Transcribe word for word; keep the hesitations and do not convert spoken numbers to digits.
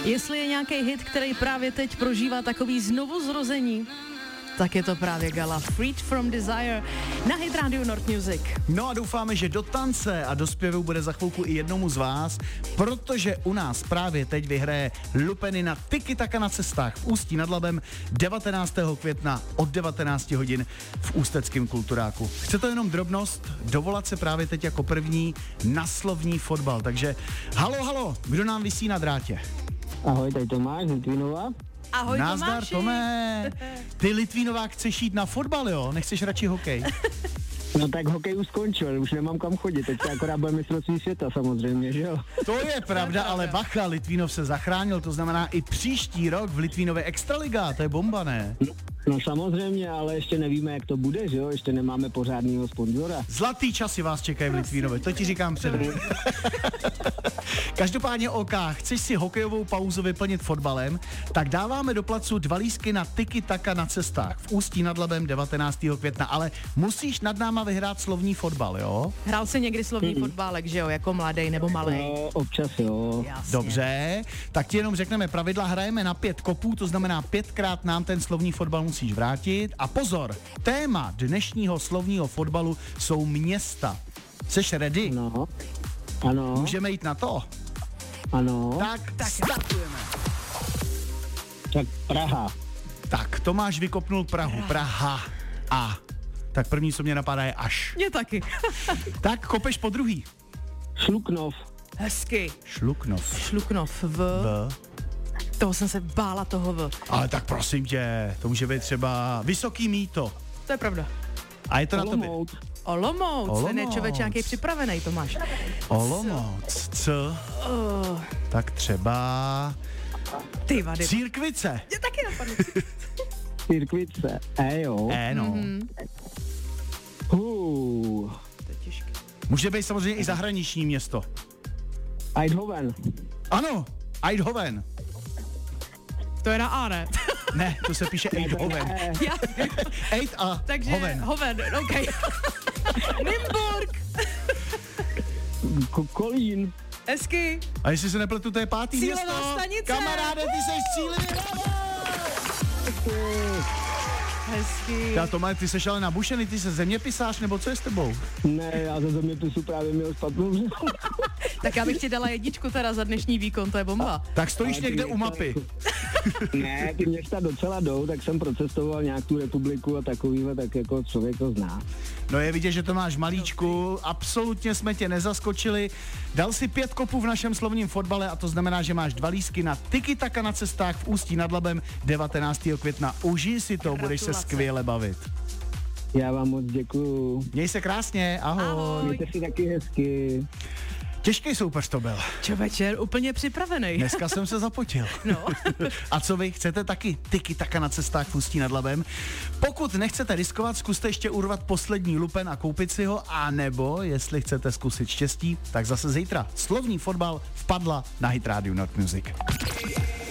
Jestli je nějaký hit, který právě teď prožívá takový znovuzrození, tak je to právě Gala Freed from Desire na Hit Radio North Music. No a doufáme, že do tance a do zpěvu bude za chvilku i jednomu z vás, protože u nás právě teď vyhraje lupenina Tiki Taka na cestách v Ústí nad Labem devatenáctého května od devatenáct hodin v ústeckém kulturáku. Chce to jenom drobnost, dovolat se právě teď jako první na slovní fotbal. Takže halo, halo, kdo nám visí na drátě? Ahoj, tady Tomáš, Litvínová. Ahoj Nazdar, Tomáši. Tome. Ty Litvínová chceš jít na fotbal, jo? Nechceš radši hokej? No tak hokej už skončil, už nemám kam chodit, teď akorát bude mistrovství světa samozřejmě, že jo? To je pravda, ale bacha, Litvínov se zachránil, to znamená i příští rok v Litvínově extraliga, to je bomba, ne? No, no samozřejmě, ale ještě nevíme, jak to bude, že jo? Ještě nemáme pořádného sponzora. Zlatý časy vás čekají v Litvínově, to ti říkám předem. Každopádně OK, chceš si hokejovou pauzu vyplnit fotbalem, tak dáváme do placu dva lístky na Tiki Taka na cestách v Ústí nad Labem devatenáctého května, ale musíš nad náma vyhrát slovní fotbal, jo? Hrál jsi někdy slovní Mm-mm. fotbálek, že jo, jako mladej nebo malej? No, občas jo. Jasně. Dobře, tak ti jenom řekneme pravidla, hrajeme na pět kopů, to znamená pětkrát nám ten slovní fotbal musíš vrátit. A pozor, téma dnešního slovního fotbalu jsou města. Jseš ready? No, ano, Můžeme jít na to? ano, Tak, tak startujeme. tak Praha, Tak, Tomáš vykopnul Prahu. Praha. A. Tak první, co mě napadá, je až. Mě taky. Tak, kopeš po druhý. Šluknov, Hezky. Šluknov. Šluknov v... V. Toho jsem se bála toho v. Ale tak prosím tě, to může být třeba Vysoký Mýto. To je pravda. A je to na tobě. Olomouc, Olomouc. Olomouc. Ne, člověk nějaký připravený, Tomáš. Olomouc. Co? Oh, Tak třeba ty vady. Církvice. Mě taky napadlo. Církvice, e jo, E, no. Mhm. Hů, To je těžké. Může být samozřejmě i zahraniční město. Eindhoven, Ano, Eindhoven. To je na A, ne? Ne, to se píše Eindhoven. e, Já, Eid a takže Hoven. Hoven, OK. Nymburk. Ko- Kolín, Hezky. A jestli se nepletu, to je pátý Cílová město. stanice. Kamaráde, ty seš cílivý, bravo! Hezky. Já Tome, ty seš ale nabušený, ty se zeměpisáš, nebo co je s tebou? ne, já ze zeměpisu právě měl špatnou. Tak já bych ti dala jedničku teda za dnešní výkon, to je bomba. Tak stojíš Ale ty někde u města mapy. Ne, ty města docela jdou, tak jsem procestoval nějak tu republiku a takovýhle, tak jako člověk to zná. No je vidět, že to máš malíčku, absolutně jsme tě nezaskočili. Dal si pět kopů v našem slovním fotbale a to znamená, že máš dva lístky na Tiki Taka na cestách v Ústí nad Labem devatenáctého května. Užij si to, budeš se Gratulace. skvěle bavit. Já vám moc děkuju. Měj se krásně, ahoj. Ahoj. Mějte si taky hezky. Těžký soupeř to byl. Čověče, úplně připravený. Dneska jsem se zapotil. No. A co vy, chcete taky Tiki Taka na cestách v Ústí nad Labem? Pokud nechcete riskovat, zkuste ještě urvat poslední lupen a koupit si ho, a nebo jestli chcete zkusit štěstí, tak zase zítra slovní fotbal vpadla na Hit Radio North Music.